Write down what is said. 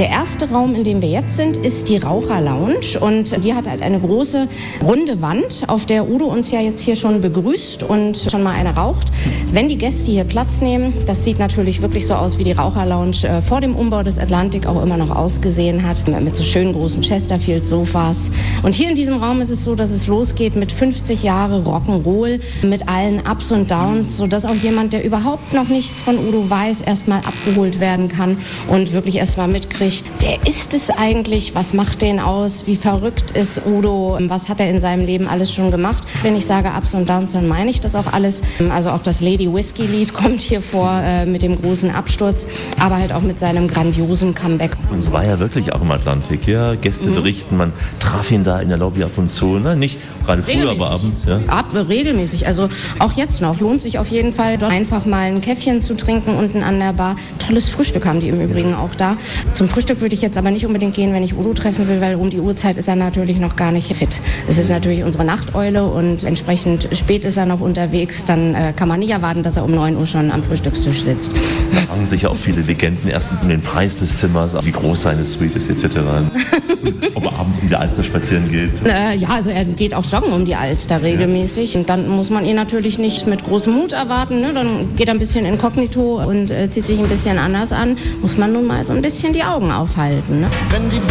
Der erste Raum, in dem wir jetzt sind, ist die Raucherlounge und die hat halt eine große, runde Wand, auf der Udo uns ja jetzt hier schon begrüßt und schon mal eine raucht. Wenn die Gäste hier Platz nehmen, das sieht natürlich wirklich so aus, wie die Raucherlounge vor dem Umbau des Atlantic auch immer noch ausgesehen hat, mit so schönen großen Chesterfield-Sofas. Und hier in diesem Raum ist es so, dass es losgeht mit 50 Jahre Rock'n'Roll, mit allen Ups und Downs, sodass auch jemand, der überhaupt noch nichts von Udo weiß, erstmal abgeholt werden kann und wirklich erstmal mitkriegt, wer ist es eigentlich, was macht den aus, wie verrückt ist Udo, was hat er in seinem Leben alles schon gemacht. Wenn ich sage Ups und Downs, dann meine ich das auch alles. Also auch das Lady Whiskey Lied kommt hier vor mit dem großen Absturz, aber halt auch mit seinem grandiosen Comeback. Und es war ja wirklich auch im Atlantik, ja, Gäste berichten, man traf ihn da in der Lobby ab und zu, ne? Nicht gerade früh, aber abends, ja. Regelmäßig, also auch jetzt noch, lohnt sich auf jeden Fall, dort einfach mal ein Käffchen zu trinken unten an der Bar. Tolles Frühstück haben die im Übrigen auch da. Zum Frühstück würde ich jetzt aber nicht unbedingt gehen, wenn ich Udo treffen will, weil um die Uhrzeit ist er natürlich noch gar nicht fit. Es ist natürlich unsere Nachteule und entsprechend spät ist er noch unterwegs, dann kann man nicht erwarten, dass er um 9 Uhr schon am Frühstückstisch sitzt. Da fragen sich ja auch viele Legenden erstens um den Preis des Zimmers, wie groß seine Suite ist etc. Ob er abends um die Alster spazieren geht. Ja, also er geht auch joggen um die Alster regelmäßig. Und dann muss man ihn natürlich nicht mit großem Mut erwarten. Ne? Dann geht er ein bisschen inkognito und zieht sich ein bisschen anders an. Muss man nun mal so ein bisschen die Augen aufhalten. Ne? Wenn die